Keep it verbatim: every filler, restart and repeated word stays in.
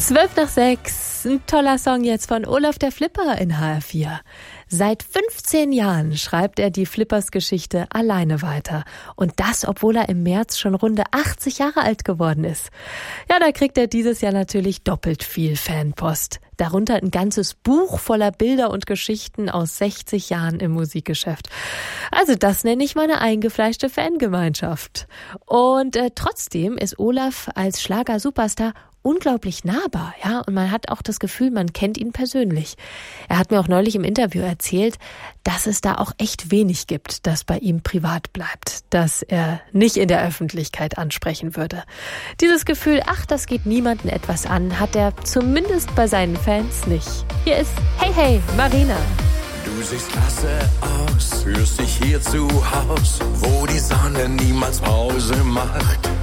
Zwölf nach sechs, ein toller Song jetzt von Olaf der Flipper in H R vier. Seit fünfzehn Jahren schreibt er die Flippers-Geschichte alleine weiter. Und das, obwohl er im März schon runde achtzig Jahre alt geworden ist. Ja, da kriegt er dieses Jahr natürlich doppelt viel Fanpost. Darunter ein ganzes Buch voller Bilder und Geschichten aus sechzig Jahren im Musikgeschäft. Also das nenne ich meine eingefleischte Fangemeinschaft. Und äh, trotzdem ist Olaf als Schlager-Superstar unglaublich nahbar, ja, und man hat auch das Gefühl, man kennt ihn persönlich. Er hat mir auch neulich im Interview erzählt, dass es da auch echt wenig gibt, das bei ihm privat bleibt, das er nicht in der Öffentlichkeit ansprechen würde. Dieses Gefühl, ach, das geht niemanden etwas an, hat er zumindest bei seinen Fans nicht. Hier ist Hey Hey, Marina. Du siehst klasse aus, fühlst dich hier zu Haus, wo die Sonne niemals Pause macht.